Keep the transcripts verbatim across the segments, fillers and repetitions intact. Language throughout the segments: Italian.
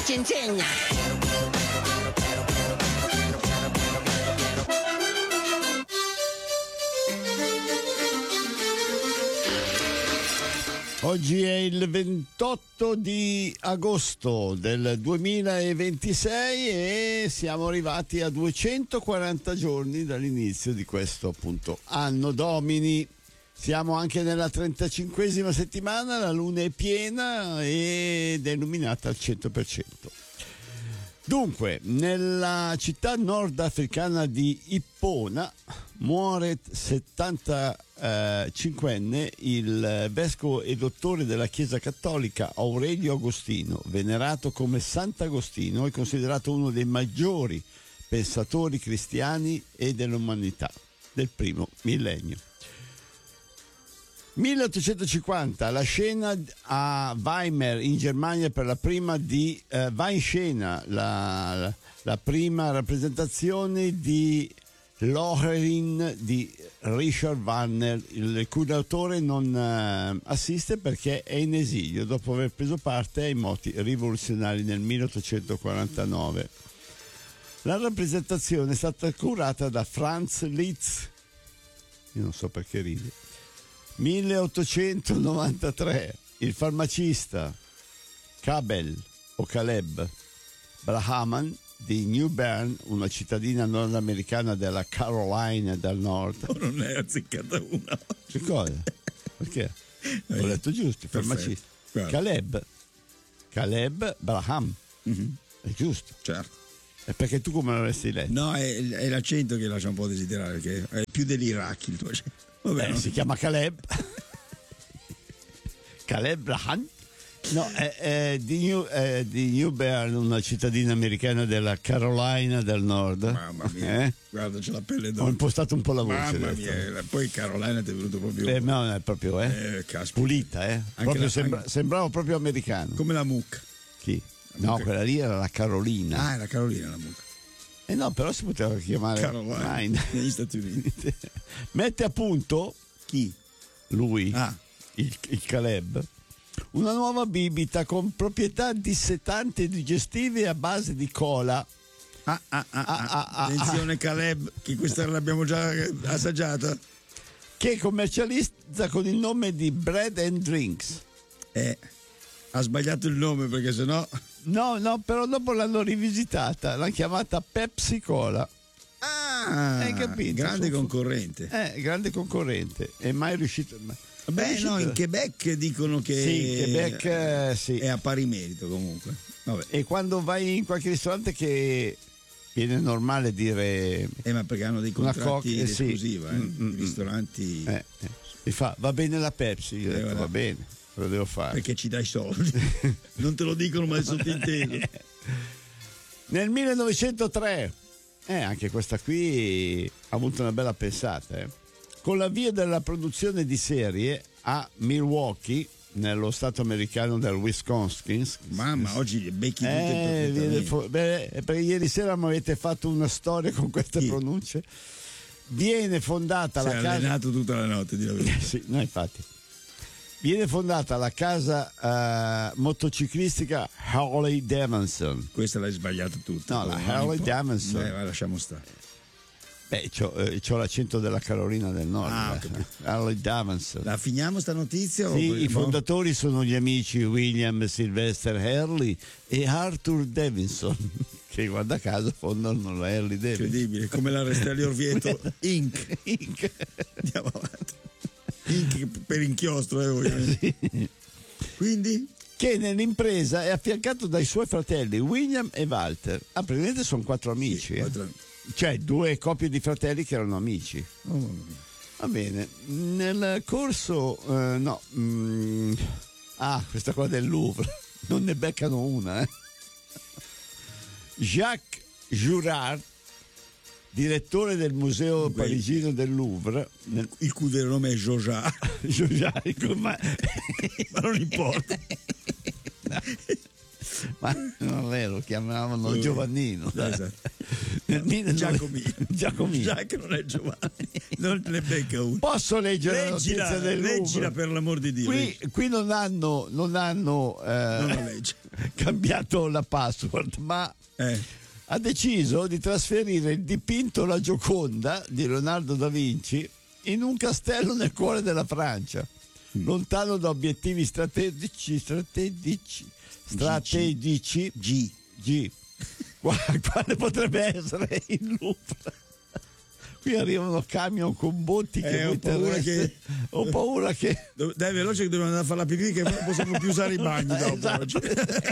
ci insegna. Oggi è il ventotto di agosto del duemilaventisei e siamo arrivati a duecentoquaranta giorni dall'inizio di questo appunto anno domini. Siamo anche nella trentacinquesima settimana, la luna è piena ed è illuminata al cento per cento. Dunque, nella città nordafricana di Ippona muore settantacinquenne il vescovo e dottore della Chiesa Cattolica Aurelio Agostino, venerato come Sant'Agostino e considerato uno dei maggiori pensatori cristiani e dell'umanità del primo millennio. milleottocentocinquanta, la scena a Weimar in Germania per la prima di eh, va in scena la, la, la prima rappresentazione di Lohengrin di Richard Wagner, il cui autore non eh, assiste perché è in esilio dopo aver preso parte ai moti rivoluzionari nel milleottocentoquarantanove. La rappresentazione è stata curata da Franz Liszt, io non so perché ride. milleottocentonovantatré, il farmacista Cabel o Caleb Brahaman di New Bern, una cittadina nordamericana della Carolina del Nord. Oh, non è azzeccata una. Che cosa? Perché? Ho detto giusto, il farmacista. Perfetto. Caleb Caleb Braham. Mm-hmm. È giusto. Certo. E perché tu come l'avresti letto? No, è, è l'accento che lascia un po' desiderare, perché è più dell'Iraq il tuo accento. Vabbè, eh, no? Si chiama Caleb Caleb Braham. No, è, è di, New, è di New Bern, una cittadina americana della Carolina del Nord. Mamma mia, eh? guarda, c'è la pelle Ho d'oro. impostato un po' la voce. Mamma mia, poi Carolina ti è venuto proprio. Eh, no, è proprio, eh? Eh, caspita. Pulita, eh? Proprio la- sembra, anche- sembrava proprio americano. Come la mucca. Chi? La No, mucca. quella lì era la Carolina. Ah, è la Carolina la mucca. Eh no, però si poteva chiamare Carolina, Nine. negli Stati Uniti. Mette a punto Chi? lui, Ah, il, il Caleb, una nuova bibita con proprietà dissetanti e digestive a base di cola. ah, ah, ah, Ah, ah, ah, ah. Attenzione Caleb, che questa l'abbiamo già assaggiata. Che commercializza con il nome di Bread and Drinks. Eh, ha sbagliato il nome perché sennò. No, no, però dopo l'hanno rivisitata, l'hanno chiamata Pepsi Cola. Ah, Hai capito? grande Sono- concorrente. Eh, grande concorrente. È mai riuscito. ma- è Beh, riuscito- no, in Quebec dicono che. Sì, Quebec, eh, sì. È a pari merito comunque. Vabbè. E quando vai in qualche ristorante che viene normale dire Eh, ma perché hanno dei una contratti coca- eh, di sì. esclusiva, eh? Mm, mm, I ristoranti. eh, eh, mi fa va bene la Pepsi, io ho Eh, detto, guarda. va bene, lo devo fare. Perché ci dai soldi. Non te lo dicono, ma è sottinteso. Nel millenovecentotre, eh, anche questa qui ha avuto una bella pensata, eh. Con l'avvio della produzione di serie a Milwaukee, nello stato americano del Wisconsin. Mamma, oggi le becchi tutte Eh, viene perfettamente. fu- beh, perché ieri sera mi avete fatto una storia con queste Chi? pronunce. Viene fondata Si è la casa. allenato tutta la notte, di la verità. Sì, no, infatti. Viene fondata la casa eh, motociclistica Harley Davidson. Questa l'hai sbagliata tutta. No, la Non Harley importa. Davidson. Eh, ma lasciamo stare. Beh, c'ho, eh, c'ho l'accento della Carolina del Nord. Ah, ho eh. capito. Harley Davidson. La finiamo sta notizia? o- Sì, i no? fondatori sono gli amici William Sylvester Harley e Arthur Davidson, che guarda caso fondano la Harley Davidson. Incredibile, come la Restelli Orvieto Inc. Inc. Andiamo avanti. Inc per inchiostro, eh, ovviamente. Sì. Quindi? Che nell'impresa è affiancato dai suoi fratelli William e Walter. Ah, praticamente sono quattro amici. Sì, eh. quattro- Cioè, due coppie di fratelli che erano amici. Oh, mamma mia. Va bene. Nel corso, eh, no. mm, ah, questa qua del Louvre. Non ne beccano una, eh. Jacques Jurard, direttore del museo Dunque, parigino del Louvre, nel, Il cui vero nome è Joja. Jurard, ma, Ma non importa. ma non è, lo chiamavano Eh, Giovannino. dai. esatto. Nel mille- Giacomino. Giacomino. Già che non è Giovanni. Non ne becca uno. Posso leggere Leggila, la notizia del leggila Louvre? per l'amor di Dio. Qui, leggi. qui non hanno, non hanno eh, Non la legge. cambiato la password, ma Eh. ha deciso di trasferire il dipinto La Gioconda di Leonardo da Vinci in un castello nel cuore della Francia, lontano da obiettivi strategici strategici strategici G. G. Quale potrebbe essere il Louvre. Qui arrivano camion con botti che Eh, ho voi paura terreste. che- ho paura che Dai veloce che dobbiamo andare a fare la pipì, che non possiamo più usare i bagni dopo Esatto. oggi.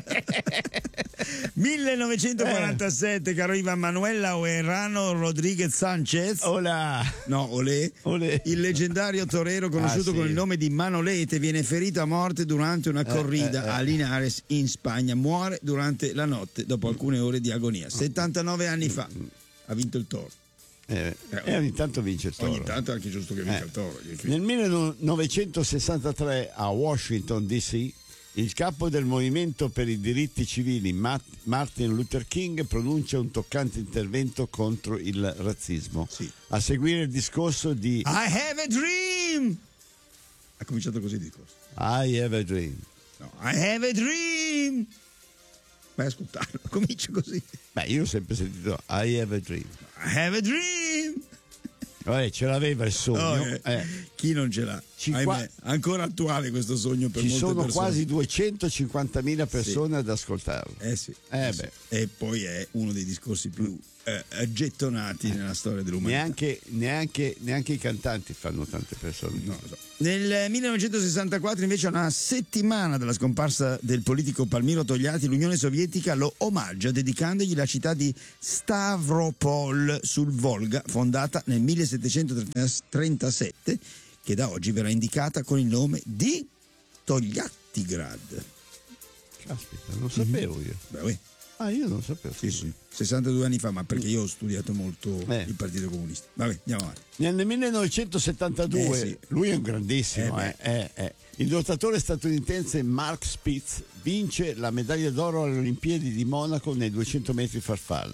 millenovecentoquarantasette, caro Ivan, Manuela Oerrano Rodriguez Sanchez. Hola. No, Olé. Olé. Il leggendario torero conosciuto Ah, sì. con il nome di Manolete viene ferito a morte durante una corrida eh, eh. a Linares in Spagna. Muore durante la notte dopo alcune ore di agonia. settantanove anni fa ha vinto il toro. Eh, e ogni tanto vince il toro. Ogni tanto è anche giusto che vinca Eh. il toro. Nel millenovecentosessantatré a Washington D C il capo del movimento per i diritti civili Mart- Martin Luther King pronuncia un toccante intervento contro il razzismo. Sì. A seguire il discorso di I have a dream. Ha cominciato così il discorso. I have a dream. No, I have a dream. Vai a ascoltarlo, comincia così. Beh, io ho sempre sentito I have a dream. I have a dream. Vabbè, ce l'aveva il sogno. Oh, eh. eh. Chi non ce l'ha? Cinqua- Ahimè, ancora attuale questo sogno per Ci molte sono persone. quasi duecentocinquantamila persone ad ascoltarlo. Eh sì. Eh eh sì. beh. E poi è uno dei discorsi più eh, gettonati nella storia dell'umanità. Neanche, neanche, neanche i cantanti fanno tante persone. No, no. Nel millenovecentosessantaquattro, invece, a una settimana dalla scomparsa del politico Palmiro Togliatti, l'Unione Sovietica lo omaggia dedicandogli la città di Stavropol sul Volga, fondata nel millesettecentotrentasette, che da oggi verrà indicata con il nome di Togliattigrad. Caspita, non sapevo io. Beh, uè, Ah, io non sapevo. sì, sì, sessantadue anni fa, ma perché io ho studiato molto Eh. il Partito Comunista. Vabbè, andiamo avanti. Nel millenovecentosettantadue, Eh, sì. lui è un grandissimo, Eh, eh, eh, eh. Il lottatore statunitense Mark Spitz vince la medaglia d'oro alle Olimpiadi di Monaco nei duecento metri farfalla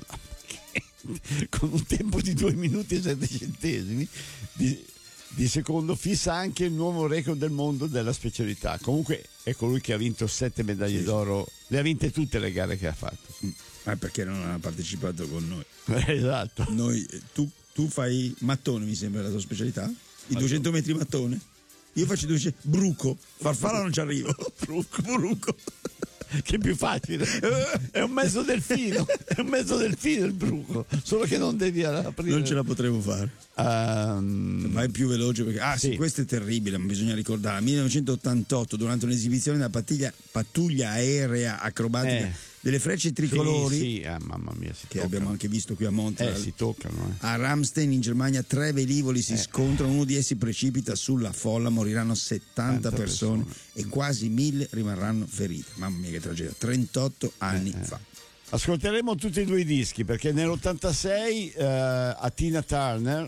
con un tempo di due minuti e sette centesimi di, di secondo, fissa anche il nuovo record del mondo della specialità. Comunque è colui che ha vinto sette medaglie Sì. d'oro, le ha vinte tutte le gare che ha fatto. Ma perché non ha partecipato con noi? Esatto. Noi, eh, tu, tu fai mattone, mi sembra la tua specialità? I duecento metri mattone? Io faccio duecento bruco, farfalla non ci arrivo. Bruco. Bruco. Che è più facile, è un mezzo delfino, è un mezzo delfino il bruco, solo che non devi aprire. Non ce la potremo fare. Um, Vai più veloce perché ah sì, Sì. questo è terribile, ma bisogna ricordare. millenovecentottantotto, durante un'esibizione della pattuglia, pattuglia aerea acrobatica Eh. delle frecce tricolori, Sì, sì, ah, mamma mia, si che toccano. abbiamo anche visto qui a Montreal. Eh, si toccano, eh. A Ramstein in Germania tre velivoli si Eh. scontrano, uno di essi precipita sulla folla, moriranno settanta Tanta persone persone. e quasi mille rimarranno ferite. Mamma mia che tragedia, trentotto anni Eh, eh. fa. Ascolteremo tutti e due i dischi perché nell'ottantasei eh, a Tina Turner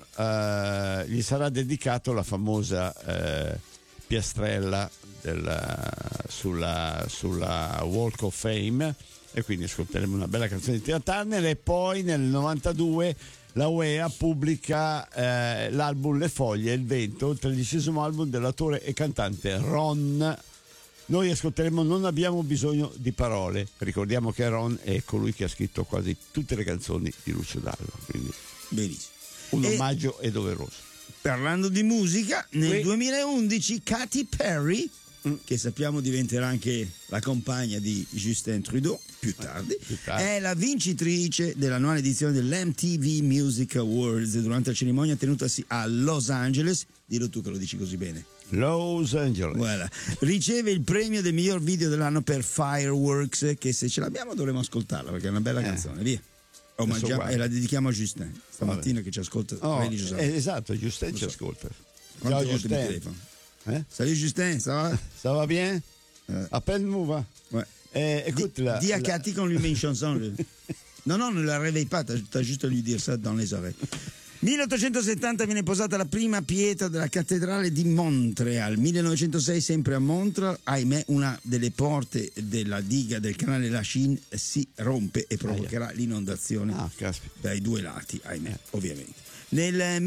eh, gli sarà dedicato la famosa eh, piastrella della- sulla, sulla Walk of Fame, e quindi ascolteremo una bella canzone di Tina Turner. E poi nel novantadue la U E A pubblica eh, l'album Le Foglie e il Vento, il tredicesimo album dell'attore e cantante Ron. Noi ascolteremo Non abbiamo bisogno di parole. Ricordiamo che Ron è colui che ha scritto quasi tutte le canzoni di Lucio Dalla, quindi Benissimo. un E- omaggio è doveroso. Parlando di musica, nel Qui- duemilaundici Katy Perry, che sappiamo diventerà anche la compagna di Justin Trudeau più tardi, più tardi. è la vincitrice dell'annuale edizione dell'M T V Music Awards durante la cerimonia tenutasi a Los Angeles. Dillo tu che lo dici così bene. Los Angeles. Voilà. Riceve il premio del miglior video dell'anno per Fireworks, che se ce l'abbiamo dovremo ascoltarla perché è una bella Eh. canzone, via. Omaggiamo- guardo. e la dedichiamo a Justin stamattina che ci ascolta Oh, religiosamente. eh, esatto, Justin ci so. ascolta. Quante Ciao volte mi Justin. telefono? Eh? Salut Justin, ça va? Ça va bien? Eh. Appelle-nous, va. Ouais. Eh, écoute, Dis, la, dis à la- Cathy qu'on lui met une chanson. le- Non, non, ne la réveille pas, t'as, t'as juste à lui dire ça dans les oreilles. milleottocentosettanta viene posata la prima pietra della cattedrale di Montreal. millenovecentosei, sempre a Montreal, ahimè, una delle porte della diga del canale Lachine si rompe e provocherà l'inondazione Ah, caspita. dai due lati, ahimè, ovviamente. Nel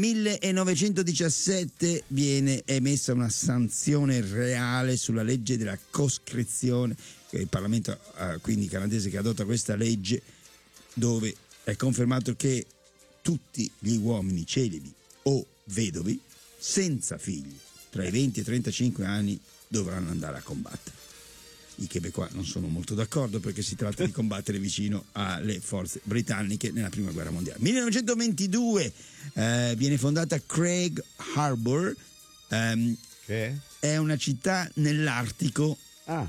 millenovecentodiciassette viene emessa una sanzione reale sulla legge della coscrizione il Parlamento eh, quindi canadese che adotta questa legge dove è confermato che tutti gli uomini celibi o vedovi senza figli tra i venti e i trentacinque anni dovranno andare a combattere. I Québécois non sono molto d'accordo perché si tratta di combattere vicino alle forze britanniche nella prima guerra mondiale. millenovecentoventidue eh, viene fondata Craig Harbour, ehm, Che? è una città nell'Artico. Ah,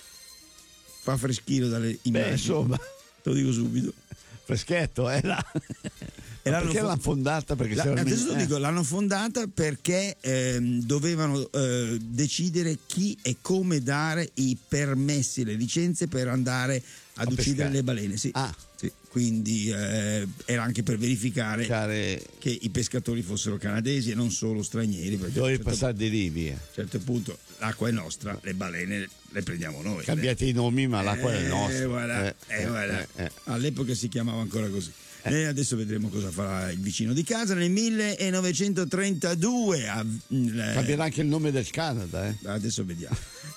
Fa freschino dalle immagini. beh, insomma, te lo dico subito. freschetto, eh, là. E l'hanno Perché fo- l'hanno fondata? Perché La- c'era adesso il- lo eh. dico, l'hanno fondata perché ehm, dovevano eh, decidere chi e come dare i permessi, le licenze per andare ad A uccidere pescare. le balene. Sì. Ah. Sì, quindi eh, era anche per verificare Care- che i pescatori fossero canadesi e non solo stranieri. Perché a un Dovevi certo, passare di lì, via. a un certo punto l'acqua è nostra, le balene le prendiamo noi. Cambiate i nomi, ma l'acqua è Eh, nostra. voilà, Eh, eh, eh, voilà. eh, eh. All'epoca si chiamava ancora così. E adesso vedremo cosa farà il vicino di casa. Nel millenovecentotrentadue a- eh, Cambierà anche il nome del Canada, eh. adesso vediamo.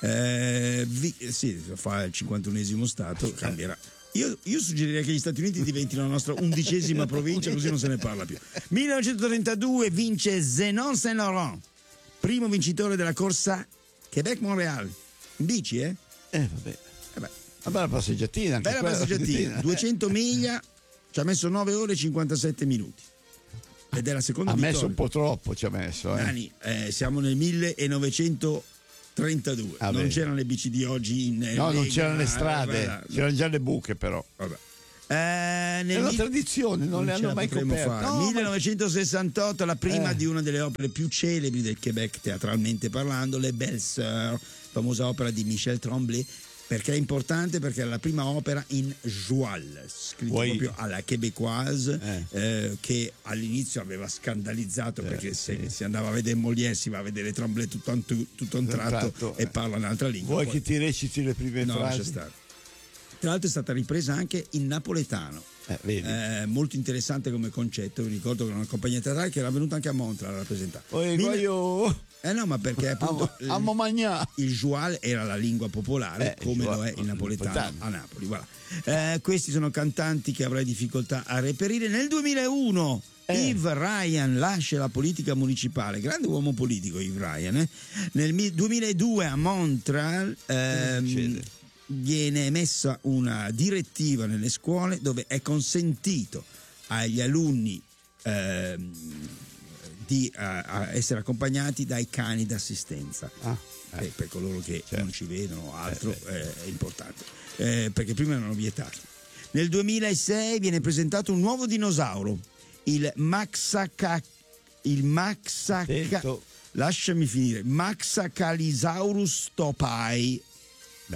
Eh, vi- sì, fa il cinquantunesimo stato, cambierà. Io, io suggerirei che gli Stati Uniti diventino la nostra undicesima provincia, così non se ne parla più. millenovecentotrentadue vince Zenon Saint-Laurent, primo vincitore della corsa Quebec-Montréal. In bici, eh? Eh, vabbè. Eh beh, Una bella passeggiatina. Anche bella quella, passeggiatina, duecento miglia, ci ha messo nove ore e cinquantasette minuti. Ed è la seconda Ha vittoria. messo un po' troppo, ci ha messo. Eh. Nani, eh, siamo nel millenovecentotrentadue. Ah, non beh. c'erano le bici di oggi in eh, No, non Lega, c'erano le eh, strade, guarda, c'erano già le buche, però. vabbè. Eh, nel È una mil- tradizione, non, le ce hanno la mai potremmo coperte. fare. No, ma- millenovecentosessantotto, la prima Eh. di una delle opere più celebri del Quebec teatralmente parlando, Le Belles Sœurs, famosa opera di Michel Tremblay. Perché è importante? Perché è la prima opera in joual, scritto Vuoi- proprio alla québécoise, Eh. eh, che all'inizio aveva scandalizzato, Eh, perché se sì. si andava a vedere Molière si va a vedere Tremblay tutto a un, tu- tutto a un Un tratto, tratto, e eh. parla un'altra lingua. Vuoi Poi- che ti reciti le prime no, lascia frasi? stare. Tra l'altro è stata ripresa anche in napoletano. Eh, vedi. Eh, molto interessante come concetto. Vi ricordo che era una compagnia teatrale che era venuta anche a Montreal a rappresentare. Oi, Mille- io Eh no, ma perché appunto amo, amo magnà. il joual era la lingua popolare, Eh, come joual, lo è il napoletano napoletano. a Napoli. Voilà. Eh, questi sono cantanti che avrai difficoltà a reperire. Nel duemilauno Eh. Yves Ryan lascia la politica municipale, grande uomo politico Yves Ryan. eh. Nel mi- duemiladue a Montreal ehm, succede? viene emessa una direttiva nelle scuole dove è consentito agli alunni ehm, di eh, a essere accompagnati dai cani d'assistenza. Ah, eh. Eh, per coloro che Certo. non ci vedono o altro, Eh, eh, è importante. Eh, perché prima erano vietati. Nel duemilasei viene presentato un nuovo dinosauro, il Maxaca il Maxaca Attento. lasciami finire, Maxacalisaurus topai. Beh,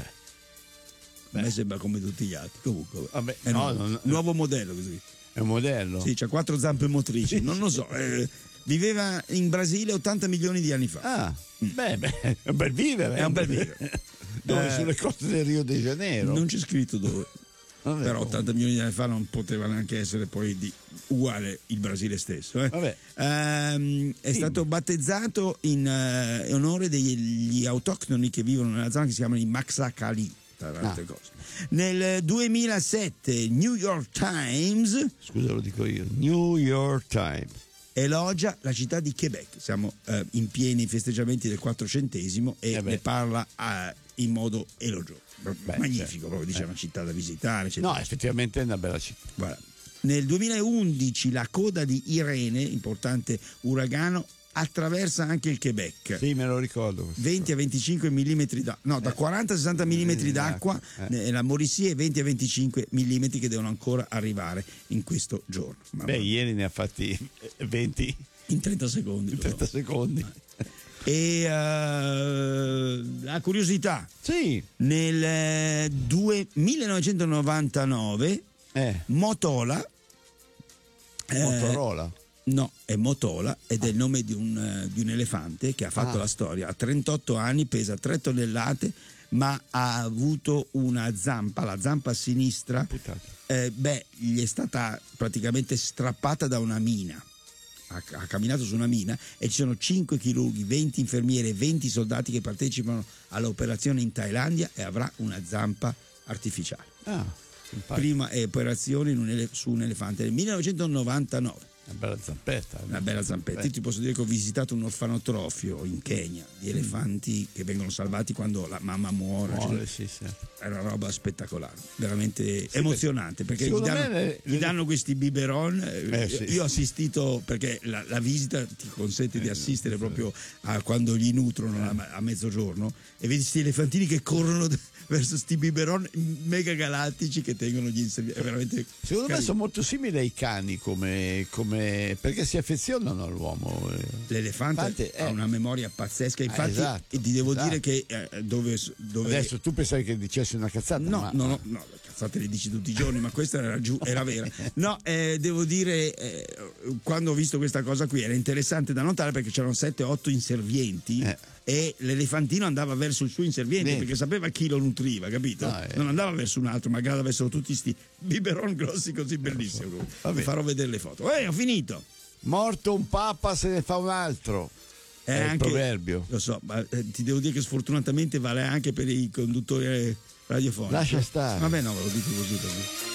A me sembra come tutti gli altri. Comunque, Vabbè, è no, nuovo, non- nuovo modello così. è un modello. Sì, c'ha quattro zampe motrici, non lo so. eh, viveva in Brasile ottanta milioni di anni fa. Ah, beh, beh, è un bel vivere. È un bel vivere. Dove? Eh, Sulle coste del Rio de Janeiro. Non c'è scritto dove. Vabbè, Però comunque. ottanta milioni di anni fa non poteva neanche essere poi di, uguale il Brasile stesso. eh. Vabbè. Ehm, è Sì. stato battezzato in eh, onore degli autoctoni che vivono nella zona, che si chiamano i Maxacali, tra le altre Ah. cose. Nel duemilasette New York Times Scusa, lo dico io. New York Times. elogia la città di Quebec. Siamo eh, in pieni festeggiamenti del quattrocentesimo e Eh beh. ne parla eh, in modo elogioso. Beh, Magnifico, certo. proprio dice Eh. una città da visitare, eccetera. No, effettivamente è una bella città. Guarda, nel duemilaundici la coda di Irene, importante uragano, attraversa anche il Quebec. Sì, me lo ricordo. questo. venti a venticinque millimetri d'acqua, no, da quaranta a sessanta millimetri d'acqua, Eh. eh, la Mauricie, e venti a venticinque millimetri che devono ancora arrivare in questo giorno. Ma Beh, ieri ne ha fatti venti in trenta secondi. in però. trenta secondi. E eh, la curiosità, Sì. nel eh, due- millenovecentonovantanove Eh, Motola eh, Motorola. No, è Motola ed è il nome di un, eh, di un elefante che ha fatto Ah. la storia. Ha trentotto anni, pesa tre tonnellate, ma ha avuto una zampa, la zampa sinistra, Amputata. eh, beh, gli è stata praticamente strappata da una mina. ha, ha camminato su una mina e ci sono cinque chirurghi, venti infermieri e venti soldati che partecipano all'operazione in Thailandia e avrà una zampa artificiale. Ah, simpatico. Prima operazione in un ele- su un elefante nel millenovecentonovantanove. Una bella zampetta. Una bella zampetta. Io ti posso dire che ho visitato un orfanotrofio in Kenya di elefanti che vengono salvati quando la mamma muore. Muore, cioè, sì, sì. è una roba spettacolare, veramente Sì, emozionante, perché gli secondo danno, me le- gli danno questi biberon. Eh, sì. Io ho assistito, perché la, la visita ti consente di assistere proprio a quando gli nutrono a, a mezzogiorno e vedi questi elefantini che corrono verso sti biberon mega galattici che tengono gli inservienti. È veramente Secondo me carino. sono molto simili ai cani come, come perché si affezionano all'uomo. eh. L'elefante Infatti, eh. ha una memoria pazzesca, infatti, esatto, e ti devo esatto. dire che eh, dove, dove Adesso tu pensavi che dicessi una cazzata? no, ma... no, no, no, le cazzate le dici tutti i giorni, ma questa era, giù, era vera. No, eh, devo dire, eh, quando ho visto questa cosa qui era interessante da notare perché c'erano sette otto inservienti Eh. e l'elefantino andava verso il suo inserviente Bene. perché sapeva chi lo nutriva, capito? No, eh. Non andava verso un altro, magari avessero tutti sti biberon grossi così bellissimi. Va Vi bene. farò vedere le foto. Eh, ho finito. Morto un papa se ne fa un altro. È È il anche- proverbio. Lo so, ma eh, ti devo dire che sfortunatamente vale anche per i conduttori eh, radiofonici. Lascia stare. Vabbè, no, ve lo dico così. così.